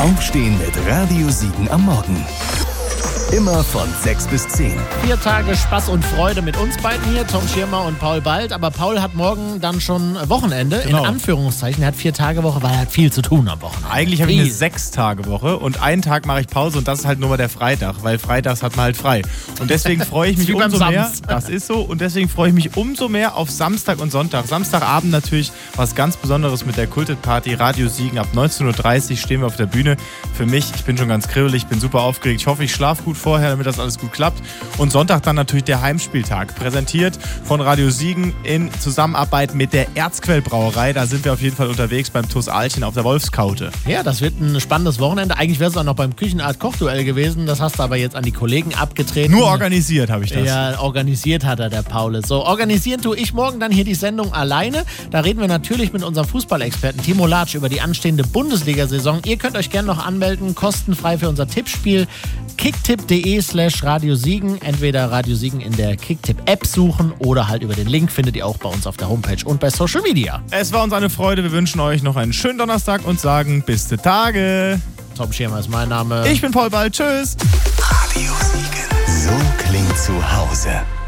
Aufstehen mit Radio Siegen am Morgen. Immer von 6 bis 10. 4 Tage Spaß und Freude mit uns beiden hier, Tom Schirmer und Paul Bald. Aber Paul hat morgen dann schon Wochenende, in Anführungszeichen. Er hat 4 Tage Woche, weil er hat viel zu tun am Wochenende. Eigentlich habe ich eine 6-Tage-Woche und einen Tag mache ich Pause und das ist halt nur mal der Freitag, weil freitags hat man halt frei. Und deswegen freue ich mich umso mehr. Das ist so. Und deswegen freue ich mich umso mehr auf Samstag und Sonntag. Samstagabend natürlich was ganz Besonderes mit der Kulted Party Radio Siegen. Ab 19.30 Uhr stehen wir auf der Bühne. Für mich, ich bin schon ganz kribbelig, bin super aufgeregt. Ich hoffe, ich schlafe gut vorher, damit das alles gut klappt. Und Sonntag dann natürlich der Heimspieltag, präsentiert von Radio Siegen in Zusammenarbeit mit der Erzquellbrauerei. Da sind wir auf jeden Fall unterwegs beim TuS Ahlchen auf der Wolfskaute. Ja, das wird ein spannendes Wochenende. Eigentlich wäre es auch noch beim Küchenart-Kochduell gewesen. Das hast du aber jetzt an die Kollegen abgetreten. Nur organisiert habe ich das. Ja, organisiert hat er, der Paul. So, organisieren tue ich morgen dann hier die Sendung alleine. Da reden wir natürlich mit unserem Fußballexperten Timo Latsch über die anstehende Bundesliga-Saison. Ihr könnt euch gerne noch anmelden, kostenfrei für unser Tippspiel. kicktipp.de/Radio Siegen. Entweder Radio Siegen in der Kicktipp-App suchen oder halt über den Link findet ihr auch bei uns auf der Homepage und bei Social Media. Es war uns eine Freude. Wir wünschen euch noch einen schönen Donnerstag und sagen bis die Tage. Tom Schirmer ist mein Name. Ich bin Paul Bald. Tschüss. Radio Siegen. So klingt zu Hause.